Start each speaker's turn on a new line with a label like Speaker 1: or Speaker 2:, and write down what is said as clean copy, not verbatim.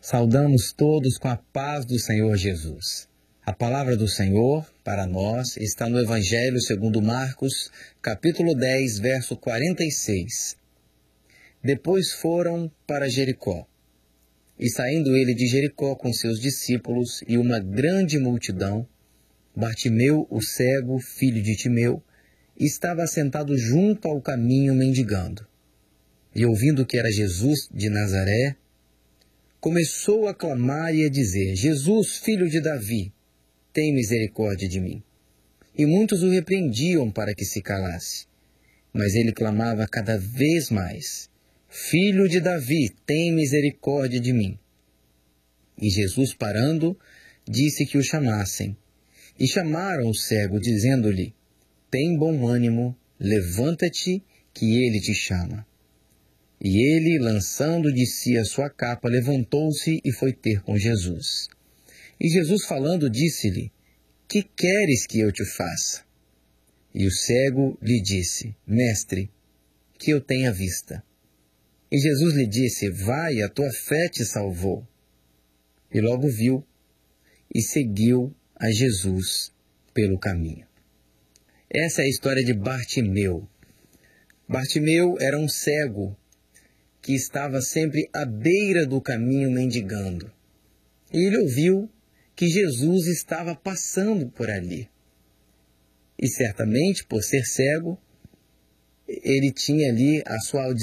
Speaker 1: Saudamos todos com a paz do Senhor Jesus. A palavra do Senhor para nós está no Evangelho segundo Marcos, capítulo 10, verso 46. Depois foram para Jericó. E saindo ele de Jericó com seus discípulos e uma grande multidão, Bartimeu, o cego, filho de Timeu, estava assentado junto ao caminho mendigando. E ouvindo que era Jesus de Nazaré, começou a clamar e a dizer: Jesus, filho de Davi, tem misericórdia de mim. E muitos o repreendiam para que se calasse. Mas ele clamava cada vez mais: Filho de Davi, tem misericórdia de mim. E Jesus, parando, disse que o chamassem. E chamaram o cego, dizendo-lhe: Tem bom ânimo, levanta-te, que ele te chama. E ele, lançando de si a sua capa, levantou-se e foi ter com Jesus. E Jesus, falando, disse-lhe: Que queres que eu te faça? E o cego lhe disse: Mestre, que eu tenha vista. E Jesus lhe disse: Vai, a tua fé te salvou. E logo viu e seguiu a Jesus pelo caminho. Essa é a história de Bartimeu. Bartimeu era um cego que estava sempre à beira do caminho mendigando. E ele ouviu que Jesus estava passando por ali. E certamente, por ser cego, ele tinha ali a sua audição